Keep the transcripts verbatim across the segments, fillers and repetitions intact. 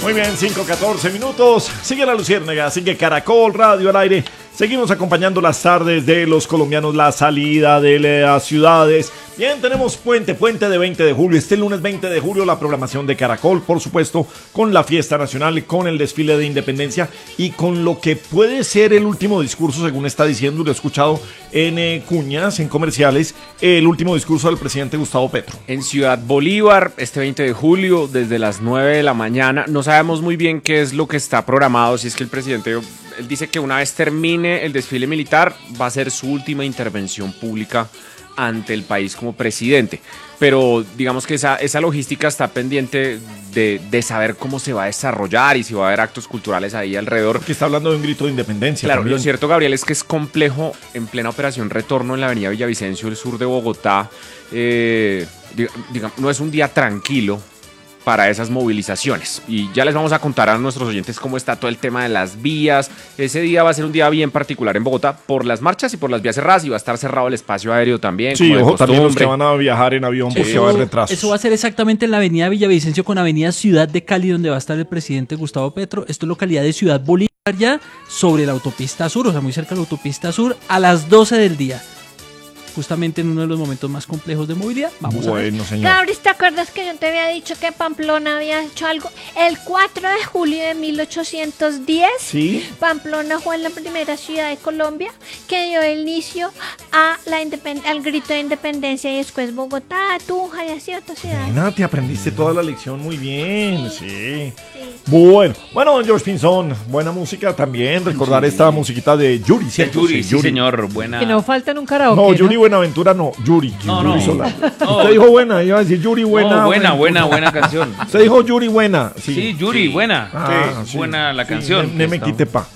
Muy bien, cinco catorce minutos. Sigue la Luciérnaga, sigue Caracol Radio al aire. Seguimos acompañando las tardes de los colombianos, la salida de las ciudades. Bien, tenemos puente, puente de veinte de julio. Este lunes veinte de julio la programación de Caracol, por supuesto, con la fiesta nacional, con el desfile de independencia y con lo que puede ser el último discurso, según está diciendo, lo he escuchado en eh, cuñas, en comerciales, el último discurso del presidente Gustavo Petro. En Ciudad Bolívar, este veinte de julio, desde las nueve de la mañana. No sabemos muy bien qué es lo que está programado, si es que el presidente... Él dice que una vez termine el desfile militar va a ser su última intervención pública ante el país como presidente. Pero digamos que esa, esa logística está pendiente de, de saber cómo se va a desarrollar y si va a haber actos culturales ahí alrededor. Porque está hablando de un grito de independencia. Claro, también. Lo cierto, Gabriel, es que es complejo en plena operación retorno en la avenida Villavicencio, el sur de Bogotá. Eh, digamos, no es un día tranquilo para esas movilizaciones. Y ya les vamos a contar a nuestros oyentes cómo está todo el tema de las vías. Ese día va a ser un día bien particular en Bogotá por las marchas y por las vías cerradas, y va a estar cerrado el espacio aéreo también. Sí, ojo, también los que van a viajar en avión porque eso, va a haber retrasos. Eso va a ser exactamente en la avenida Villavicencio con avenida Ciudad de Cali, donde va a estar el presidente Gustavo Petro. Esto es localidad de Ciudad Bolívar, ya sobre la autopista sur, o sea, muy cerca de la autopista sur, a las doce del día. Justamente en uno de los momentos más complejos de movilidad. Vamos bueno, a ver. Señor. Gabriel, ¿te acuerdas que yo te había dicho que Pamplona había hecho algo? El cuatro de julio de mil ochocientos diez, Sí. Pamplona fue la primera ciudad de Colombia que dio inicio a la independ- al grito de independencia, y después Bogotá, Tunja y así otras ciudades. Nena, te aprendiste toda la lección muy bien, sí. Sí. Bueno, bueno, don George Pinzón, buena música también. Recordar Sí. esta musiquita de Yuri, De ¿cierto? Yuri, sí, señor. Buena. Que no falta en un karaoke. No, ¿no? Yuri Buenaventura no, Yuri. No, Yuri no. Sola. No. Usted dijo buena, iba a decir Yuri buena. No, buena, buena, Buenaventura. buena canción. Usted dijo Yuri buena. Sí, Sí, Yuri, Sí. buena. Ah, Sí, sí. buena la Sí, canción. Ne, ne me Está- quite pa.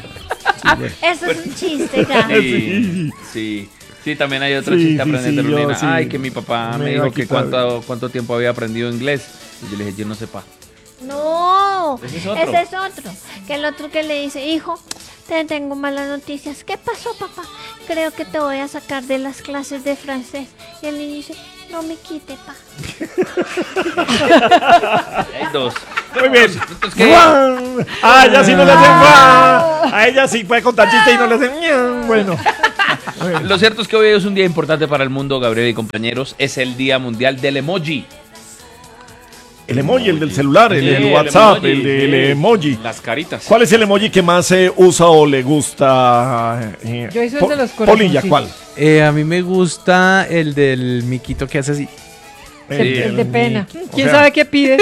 Eso es un chiste, Gabriel. Sí, sí. Sí, también hay otro Sí, chiste sí, aprendiendo sí, Lorena. yo sí. Ay, que mi papá Me me iba a dijo que quitar. cuánto, cuánto tiempo había aprendido inglés. Y yo le dije, yo no sé pa. No, Ese es otro. ese es otro. Que el otro que le dice, hijo, te tengo malas noticias. ¿Qué pasó, papá? Creo que te voy a sacar de las clases de francés. Y él le dice, no me quite, pa. Hay dos. Muy bien. Entonces, ¿qué? ¡Guau! Ah, ya sí no le hacen guau. A ella sí puede contar chiste y no le hacen ñam. Bueno. Lo cierto es que hoy es un día importante para el mundo, Gabriel y compañeros. Es el Día Mundial del Emoji. El emoji, el del celular, el Sí, del el WhatsApp, emoji, el del sí. emoji. Las caritas. ¿Cuál es el emoji que más se usa o le gusta? eh, Yo hice el Po- de los Polilla, corazoncitos. ¿cuál? Eh, a mí me gusta el del miquito que hace así. El, el de pena. O ¿Quién sea, sabe qué pide?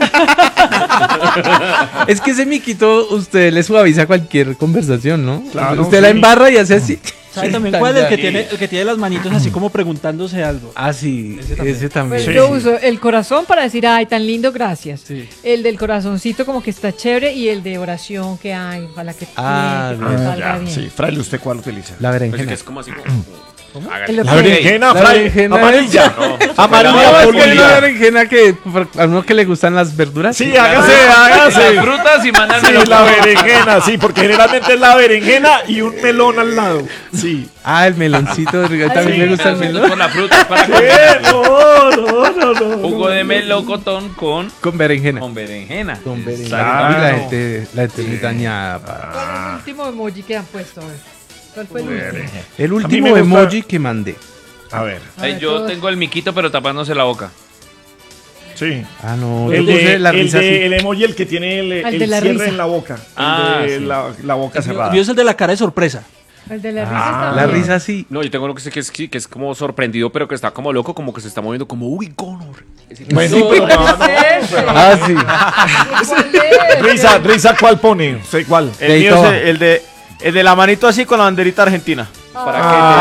Es que ese miquito usted le suaviza cualquier conversación, ¿no? Claro, Usted la sí. embarra y hace así. ¿Sabe también Sí, cuál? El que, sí. tiene, el que tiene las manitos así como preguntándose algo. Ah, sí, Ese también. ese también. Pues Sí. yo uso el corazón para decir, ay, tan lindo, gracias. Sí. El del corazoncito como que está chévere, y el de oración que hay, ojalá que, Ah, que ah, me Ah, salga ya, bien. sí. Fraile, ¿usted cuál utiliza? La Pues berenjena. que es como así como... El La ok. berenjena, La Fraile. berenjena Amarilla. No, Amarilla, es que hay una polilla. berenjena que por- a uno que le gustan las verduras. Sí, hágase, hágase. Las frutas y mandarme Sí, la berenjena, sí, porque generalmente es la berenjena y un melón al lado. Sí. Ah, el meloncito, también sí, me gusta el melón. Con la fruta para ¿Qué? No, no, no, no. jugo de melocotón con, Con berenjena. con berenjena. Con berenjena. Claro. Uy, la gente, la gente es muy dañada. pa. ¿Cuál es el último emoji que han puesto? A ver. ¿Cuál fue el último? El A mí último me gusta- emoji que mandé. A ver, A Ay, ver, yo todos. tengo el miquito pero tapándose la boca. sí. Ah, no. El, yo puse de, la el, risa de- así. el emoji, el que tiene el, El el de la cierre risa. en la boca. El Ah, de sí. la, la boca cerrada. Yo es el de la cara de sorpresa. El de la risa Ah, está La bien. risa así. No, yo tengo uno que, sé que, es, que es como sorprendido, pero que está como loco, como que se está moviendo como, uy, Connor. Bueno, sí, pero no, no. ¿Qué es ese? Ah, sí. ¿Cuál es? Risa, risa, ¿cuál pone? ¿Sé cuál? De El mío todo. es el, el de el de la manito así con la banderita argentina. Para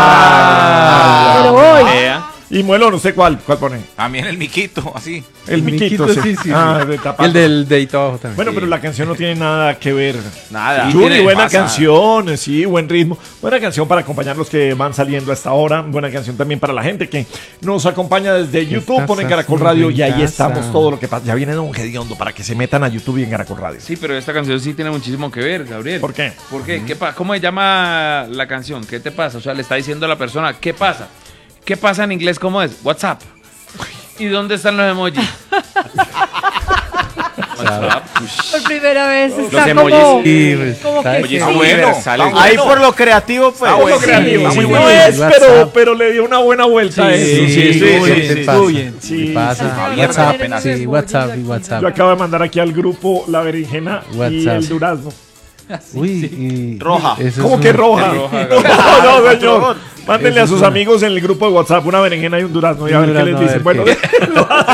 Ah, Pero voy. Vea. Y Muelón, ¿usted cuál? ¿Cuál pone? También el miquito, así. El miquito, miquito, sí. sí, sí, Ah, sí. de Y tapado. el del dedito abajo también. Bueno, pero la canción no tiene nada que ver. Nada. Yuri, ¿Qué le buena pasa? canción, sí, buen ritmo. Buena canción para acompañar los que van saliendo a esta hora. Buena canción también para la gente que nos acompaña desde YouTube. Estás Ponen Caracol así Radio en y ahí casa. estamos todo lo que pasa. Ya viene Don Gediondo para que se metan a YouTube y en Caracol Radio. Sí, pero esta canción sí tiene muchísimo que ver, Gabriel. ¿Por qué? ¿Por qué? ¿Qué pa- ¿Cómo se llama la canción? ¿Qué te pasa? O sea, le está diciendo a la persona, ¿qué pasa? ¿Qué pasa en inglés? ¿Cómo es? WhatsApp. ¿Y dónde están los emojis? Por primera vez está emojis. como, Sí, pues, como ¿sabes? que Oye, sí. son bueno, universales. está Ahí por lo creativo, pues. Está bueno, Sí, creativo. sí, Sí, sí, no sí, es, WhatsApp. pero, pero le dio una buena vuelta a eso. Sí, sí, sí, ¿qué sí, te sí, pasa? muy bien. Sí. ¿Qué pasa? Está WhatsApp, bien. sí, WhatsApp y WhatsApp. Yo acabo de mandar aquí al grupo la berenjena y WhatsApp. el durazno. Uy, y Roja. eso ¿Cómo es que una- roja? roja, No, no, señor. Mándenle a Eso es sus una- amigos en el grupo de WhatsApp una berenjena y un durazno y a Un ver qué les durazno, a dicen. ver Bueno,